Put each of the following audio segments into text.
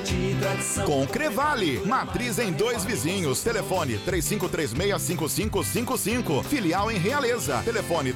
de tradição. Com Crevale, matriz em 2 Vizinhos, telefone 3536-5555, filial em Realeza, telefone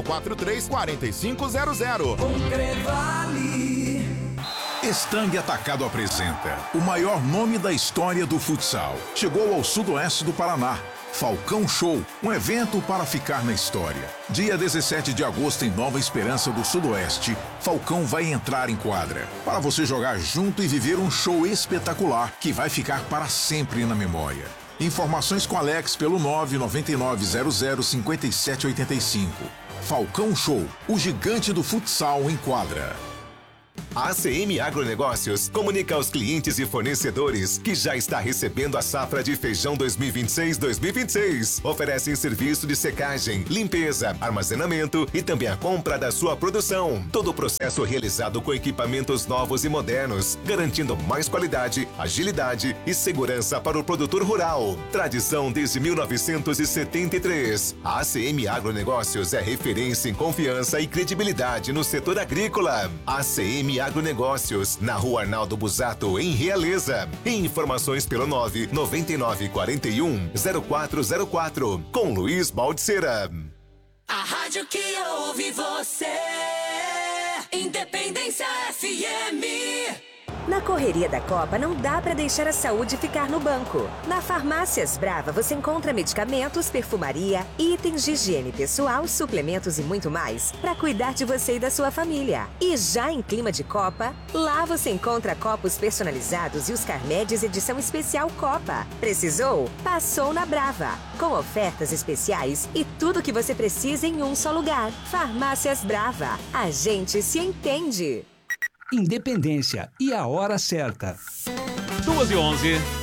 3543-4500. Com Crevale. Estang Atacado apresenta o maior nome da história do futsal. Chegou ao sudoeste do Paraná. Falcão Show, um evento para ficar na história. Dia 17 de agosto em Nova Esperança do Sudoeste, Falcão vai entrar em quadra para você jogar junto e viver um show espetacular que vai ficar para sempre na memória. Informações com Alex pelo 999005785. Falcão Show, o gigante do futsal em quadra. A ACM Agronegócios comunica aos clientes e fornecedores que já está recebendo a safra de feijão 2026-2026. Oferecem serviço de secagem, limpeza, armazenamento e também a compra da sua produção. Todo o processo realizado com equipamentos novos e modernos, garantindo mais qualidade, agilidade e segurança para o produtor rural. Tradição desde 1973. A ACM Agronegócios é referência em confiança e credibilidade no setor agrícola. ACM Agronegócios, na Rua Arnaldo Busato, em Realeza. Informações pelo 99941-0404, com Luiz Baldiceira. A rádio que ouve você, Independência FM. Na correria da Copa, não dá para deixar a saúde ficar no banco. Na Farmácias Brava, você encontra medicamentos, perfumaria, itens de higiene pessoal, suplementos e muito mais para cuidar de você e da sua família. E já em clima de Copa, lá você encontra copos personalizados e os Carmedes edição especial Copa. Precisou? Passou na Brava. Com ofertas especiais e tudo que você precisa em um só lugar. Farmácias Brava. A gente se entende. Independência e a hora certa. 2h11.